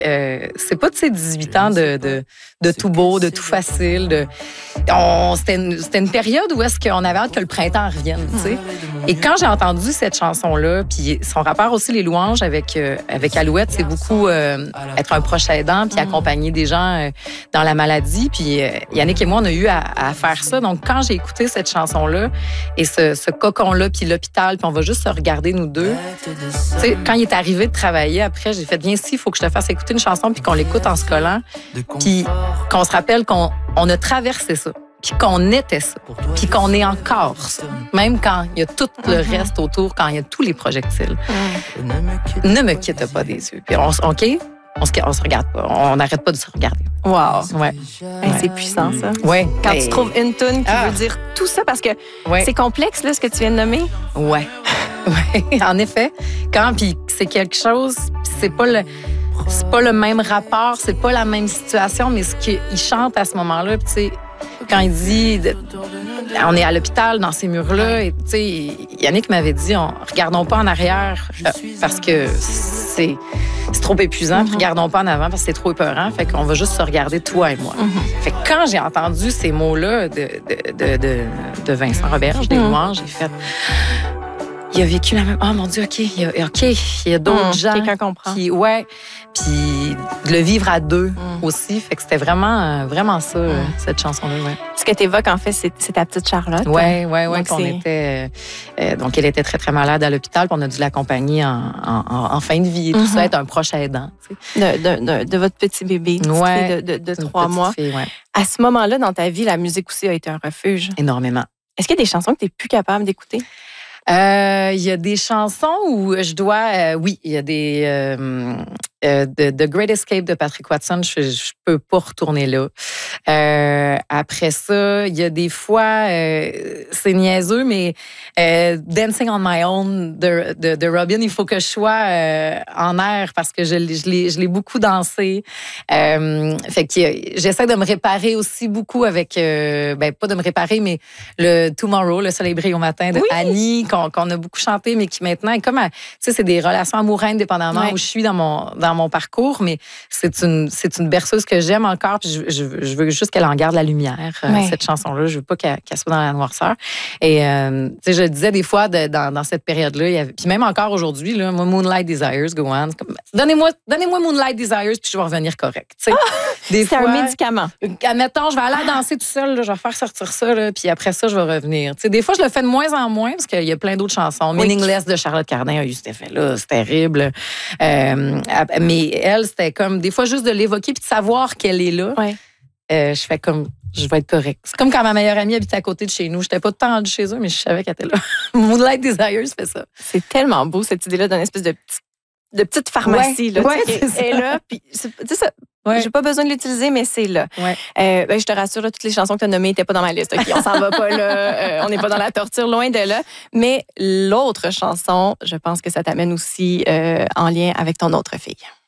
c'est pas de ces 18 ans de tout beau, de tout facile. C'était une période où est-ce qu'on avait hâte que le printemps revienne, tu sais. Et quand j'ai entendu cette chanson-là, puis son rapport aussi, les louanges avec Alouette, c'est beaucoup être un proche aidant puis accompagner des gens dans la maladie. Puis Yannick et moi, on a eu à faire ça. Donc, quand j'ai écouté cette chanson-là et ce cocon-là, puis l'hôpital, puis on va juste se regarder, nous deux. Tu sais, quand il est arrivé de travailler, après, j'ai fait, viens ici, il faut que je te fasse écouter une chanson puis qu'on l'écoute en se collant. Puis qu'on se rappelle qu'on a traversé ça. Puis qu'on était ça. Puis qu'on est encore ça. Même quand il y a tout le reste autour, quand il y a tous les projectiles. Ne me quitte pas des yeux. Puis OK? On se regarde pas. On n'arrête pas de se regarder. Wow. Ouais. C'est puissant, ça. Ouais. Quand tu trouves une toune qui veut dire tout ça, parce que c'est complexe, là, ce que tu viens de nommer. Ouais. Ouais. En effet. Puis c'est quelque chose, c'est pas le même rapport, c'est pas la même situation, mais ce qu'il chante à ce moment-là, tu sais, quand il dit on est à l'hôpital dans ces murs-là, et tu sais, Yannick m'avait dit regardons pas en arrière parce que c'est trop épuisant, puis regardons pas en avant parce que c'est trop épeurant, fait qu'on va juste se regarder toi et moi. Fait que quand j'ai entendu ces mots-là de Vincent Roberge, des louanges, j'ai fait il a vécu la même. Oh mon Dieu, OK. Il y a d'autres gens. Quelqu'un comprend. Puis de le vivre à deux aussi. Fait que c'était vraiment, vraiment ça, cette chanson-là. Ouais. Ce que tu évoques, en fait, c'est ta petite Charlotte. Oui. Qu'on était. Donc, elle était très, très malade à l'hôpital. Puis on a dû l'accompagner en fin de vie et tout ça, être un proche aidant. De votre petit bébé, de 3 mois. Fille, ouais. À ce moment-là, dans ta vie, la musique aussi a été un refuge. Énormément. Est-ce qu'il y a des chansons que tu n'es plus capable d'écouter? Il y a des chansons où je dois... oui, il y a des... The Great Escape de Patrick Watson, je peux pas retourner là. Après ça, il y a des fois... c'est niaiseux, mais Dancing on My Own de Robin, il faut que je sois en air parce que je l'ai beaucoup dansé. Fait que j'essaie de me réparer aussi beaucoup avec... pas de me réparer, mais le Tomorrow, Le Soleil brille au matin de Annie, qu'on a beaucoup chanté, mais qui maintenant est comme... Tu sais, c'est des relations amoureuses indépendamment où je suis dans mon parcours, mais c'est une berceuse que j'aime encore, puis je veux juste qu'elle en garde la lumière, cette chanson-là. Je veux pas qu'elle soit dans la noirceur. Et tu sais, je le disais des fois dans cette période-là, puis même encore aujourd'hui, là, moi, Moonlight Desires, go on. Donnez-moi Moonlight Desires, puis je vais revenir correct. C'est un médicament. Admettons, je vais aller danser tout seul, là, je vais faire sortir ça, là, puis après ça, je vais revenir. Tu sais, des fois, je le fais de moins en moins, parce qu'il y a plein d'autres chansons. Meaningless de Charlotte Cardin a eu cet effet-là, c'est terrible. Mais elle, c'était comme des fois juste de l'évoquer puis de savoir qu'elle est là. Je fais comme, je vais être correcte. C'est comme quand ma meilleure amie habitait à côté de chez nous. J'étais pas tout le temps rendue chez eux, mais je savais qu'elle était là. Moonlight Desires fait ça. C'est tellement beau, cette idée-là d'une espèce de petite pharmacie. C'est là, puis tu sais ça. J'ai pas besoin de l'utiliser, mais c'est là. Je te rassure, là, toutes les chansons que tu as nommées n'étaient pas dans ma liste. Okay? On s'en va pas là. On n'est pas dans la torture, loin de là. Mais l'autre chanson, je pense que ça t'amène aussi en lien avec ton autre fille.